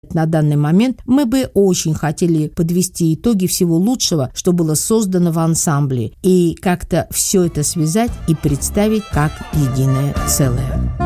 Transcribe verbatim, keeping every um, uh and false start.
На данный момент мы бы очень хотели подвести итоги всего лучшего, что было создано в ансамбле, и как-то все это связать и представить как единое целое.